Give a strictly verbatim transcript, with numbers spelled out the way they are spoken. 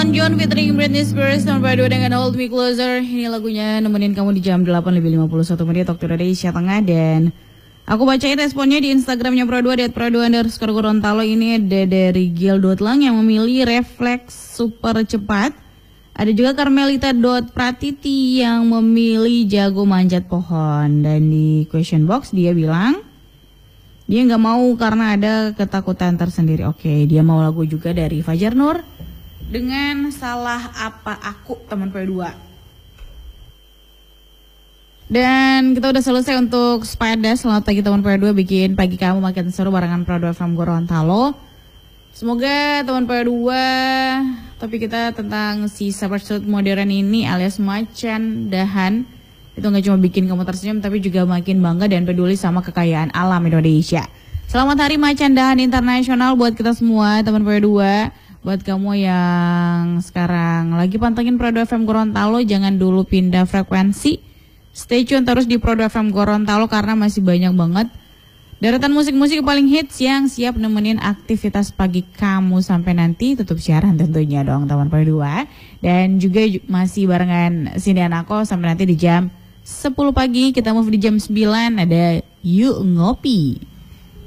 Elton John featuring Britney Spears nomor dua dengan Hold Me Closer. Ini lagunya nemenin kamu di jam delapan lebih lima puluh satu menit waktu Indonesia Tengah. Dan aku bacain responnya di Instagramnya Pro dua, at Pro dua underscore Gorontalo. Ini ada dari Gil Dotlang yang memilih refleks super cepat. Ada juga Carmelita Dot Pratiti yang memilih jago manjat pohon. Dan di question box dia bilang dia nggak mau karena ada ketakutan tersendiri. Oke, dia mau lagu juga dari Fajar Nur dengan Salah Apa Aku, teman P dua. Dan kita udah selesai untuk Sepeda. Selamat pagi teman P dua, bikin pagi kamu makin seru barengan Pro dua F M Gorontalo. Semoga teman P dua, tapi kita tentang si sahabat suit modern ini alias macan dahan, itu gak cuma bikin kamu tersenyum tapi juga makin bangga dan peduli sama kekayaan alam Indonesia. Selamat Hari Macan Dahan Internasional buat kita semua teman P dua. Buat kamu yang sekarang lagi pantengin Pro dua F M Gorontalo, jangan dulu pindah frekuensi. Stay tune terus di Pro dua F M Gorontalo karena masih banyak banget deretan musik-musik paling hits yang siap nemenin aktivitas pagi kamu sampai nanti tutup siaran tentunya dong teman Pro dua. Dan juga masih barengan Cindy Anako sampai nanti di jam sepuluh pagi. Kita move di jam sembilan, ada Yuk Ngopi.